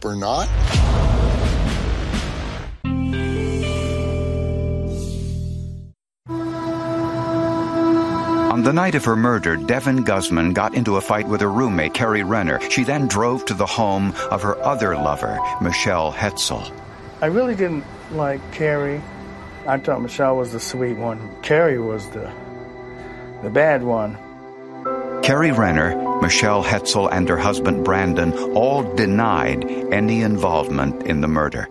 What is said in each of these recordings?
up or not. On the night of her murder, Devin Guzman got into a fight with her roommate, Carrie Renner. She then drove to the home of her other lover, Michelle Hetzel. I really didn't like Carrie. I thought Michelle was the sweet one. Carrie was the bad one. Carrie Renner, Michelle Hetzel, and her husband Brandon all denied any involvement in the murder.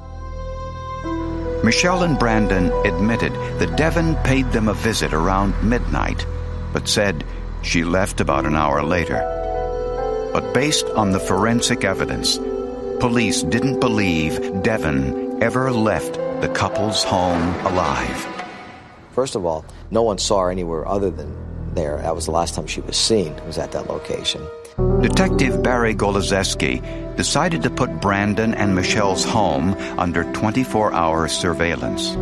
Michelle and Brandon admitted that Devin paid them a visit around midnight, but said she left about an hour later. But based on the forensic evidence, police didn't believe Devin ever left the couple's home alive. First of all, no one saw her anywhere other than there. That was the last time she was seen, was at that location. Detective Barry Golozeski decided to put Brandon and Michelle's home under 24-hour surveillance.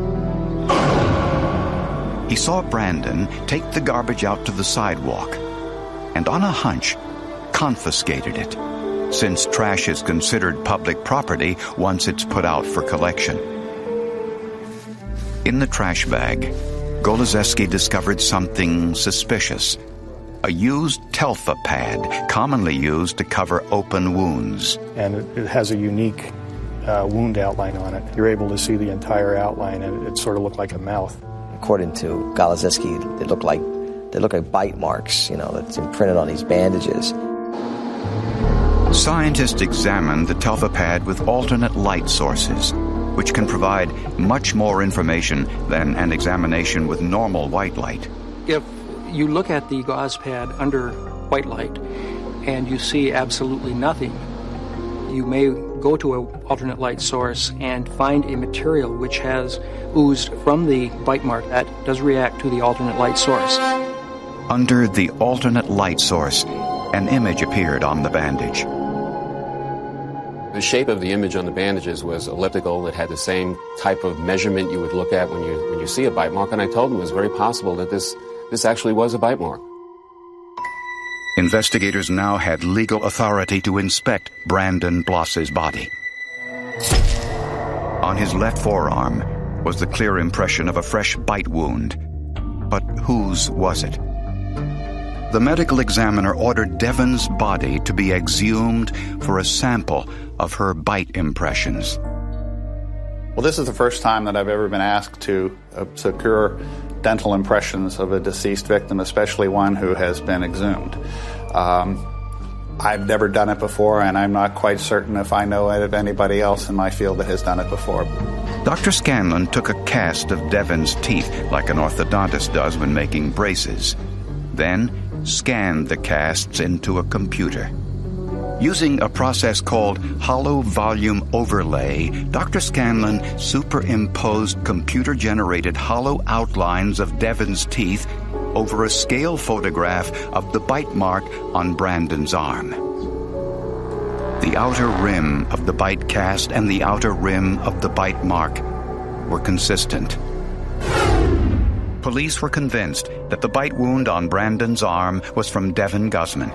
He saw Brandon take the garbage out to the sidewalk and, on a hunch, confiscated it, since trash is considered public property once it's put out for collection. In the trash bag, Golozeski discovered something suspicious. A used Telfa pad, commonly used to cover open wounds. And it has a unique wound outline on it. You're able to see the entire outline, and it sort of looked like a mouth. According to Golozeski, they look like bite marks, that's imprinted on these bandages. Scientists examined the Telfa pad with alternate light sources, which can provide much more information than an examination with normal white light. If you look at the gauze pad under white light and you see absolutely nothing, you may go to an alternate light source and find a material which has oozed from the bite mark that does react to the alternate light source. Under the alternate light source, an image appeared on the bandage. The shape of the image on the bandages was elliptical. It had the same type of measurement you would look at when you see a bite mark, and I told him it was very possible that this actually was a bite mark. Investigators now had legal authority to inspect Brandon Bloss's body. On his left forearm was the clear impression of a fresh bite wound. But whose was it? The medical examiner ordered Devin's body to be exhumed for a sample of her bite impressions. Well, this is the first time that I've ever been asked to secure dental impressions of a deceased victim, especially one who has been exhumed. I've never done it before, and I'm not quite certain if I know of anybody else in my field that has done it before. Dr. Scanlon took a cast of Devin's teeth like an orthodontist does when making braces, then scanned the casts into a computer. Using a process called hollow volume overlay, Dr. Scanlon superimposed computer-generated hollow outlines of Devin's teeth over a scale photograph of the bite mark on Brandon's arm. The outer rim of the bite cast and the outer rim of the bite mark were consistent. Police were convinced that the bite wound on Brandon's arm was from Devin Guzman.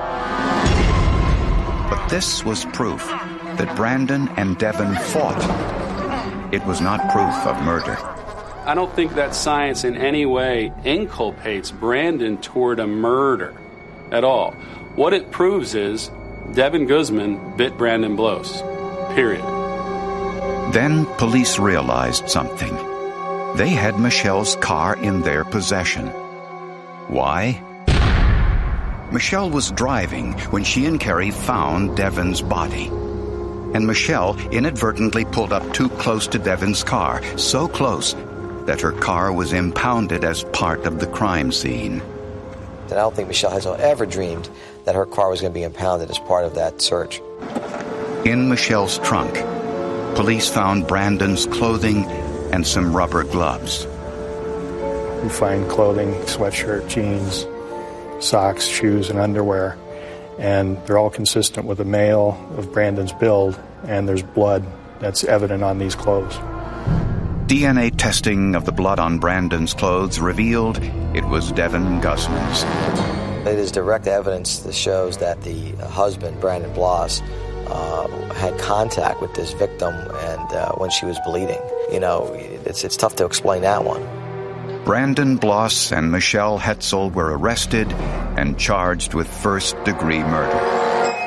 But this was proof that Brandon and Devin fought. It was not proof of murder. I don't think that science in any way inculpates Brandon toward a murder at all. What it proves is Devin Guzman bit Brandon Bloss. Period. Then police realized something. They had Michelle's car in their possession. Why? Michelle was driving when she and Carrie found Devin's body. And Michelle inadvertently pulled up too close to Devin's car, so close that her car was impounded as part of the crime scene. I don't think Michelle Hetzel ever dreamed that her car was going to be impounded as part of that search. In Michelle's trunk, police found Brandon's clothing and some rubber gloves. We find clothing, sweatshirt, jeans, socks, shoes, and underwear. And they're all consistent with a male of Brandon's build, and there's blood that's evident on these clothes. DNA testing of the blood on Brandon's clothes revealed it was Devin Guzman's. It is direct evidence that shows that the husband, Brandon Bloss, had contact with this victim and when she was bleeding. You know, it's tough to explain that one. Brandon Bloss and Michelle Hetzel were arrested and charged with first-degree murder.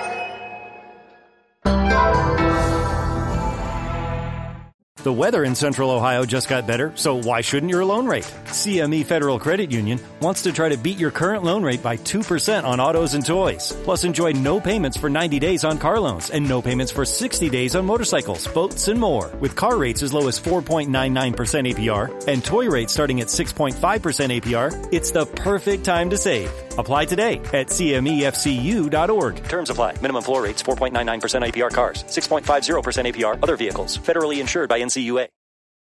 The weather in Central Ohio just got better, so why shouldn't your loan rate? CME Federal Credit Union wants to try to beat your current loan rate by 2% on autos and toys. Plus, enjoy no payments for 90 days on car loans and no payments for 60 days on motorcycles, boats, and more. With car rates as low as 4.99% APR and toy rates starting at 6.5% APR, it's the perfect time to save. Apply today at cmefcu.org. Terms apply. Minimum floor rates 4.99% APR cars, 6.50% APR other vehicles. Federally insured by NCUA.